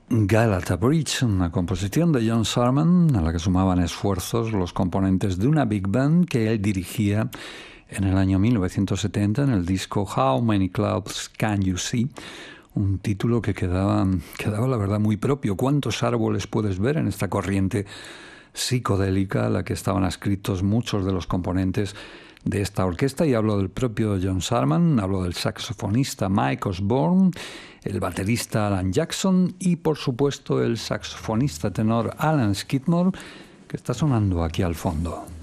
Galata Bridge, una composición de John Surman a la que sumaban esfuerzos los componentes de una big band que él dirigía en el año 1970 en el disco How Many Clouds Can You See? Un título que quedaba la verdad muy propio. ¿Cuántos árboles puedes ver en esta corriente psicodélica a la que estaban adscritos muchos de los componentes de esta orquesta? Y hablo del propio John Surman, hablo del saxofonista Mike Osborne, el baterista Alan Jackson y, por supuesto, el saxofonista tenor Alan Skidmore, que está sonando aquí al fondo.